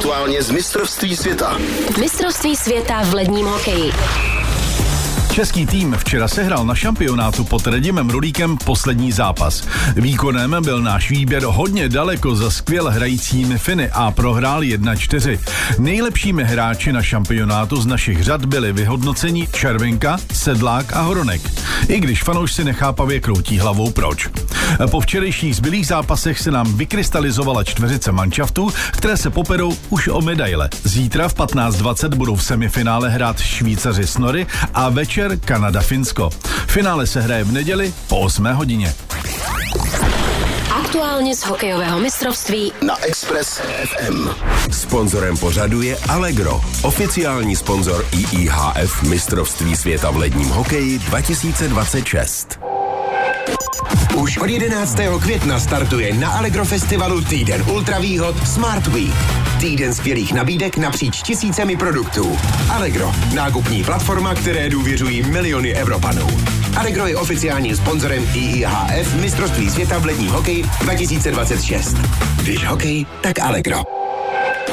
aktuálně z mistrovství světa. Mistrovství světa v ledním hokeji. Český tým včera sehrál na šampionátu pod Radimem Rulíkem poslední zápas. Výkonem byl náš výběr hodně daleko za skvěle hrajícími Finy a prohrál 1-4. Nejlepšími hráči na šampionátu z našich řad byli vyhodnoceni Červenka, Sedlák a Hronek. I když fanoušci nechápavě kroutí hlavou proč. Po včerejších zbylých zápasech se nám vykrystalizovala čtveřice manšaftů, které se poperou už o medaile. Zítra v 15:20 budou v semifinále hrát Švýcaři s Nory a večer Kanada-Finsko. Finále se hraje v neděli po 8 hodině. Aktuálně z hokejového mistrovství Na Express FM. Sponzorem pořadu je Allegro, oficiální sponzor IIHF mistrovství světa v ledním hokeji 2026. Už od 11. května startuje na Allegro festivalu týden ultravýhod Smart Week. Týden skvělých nabídek napříč tisícemi produktů. Allegro, nákupní platforma, které důvěřují miliony Evropanů. Allegro je oficiálním sponzorem IIHF mistrovství světa v ledním hokeji 2026. Když hokej, tak Allegro.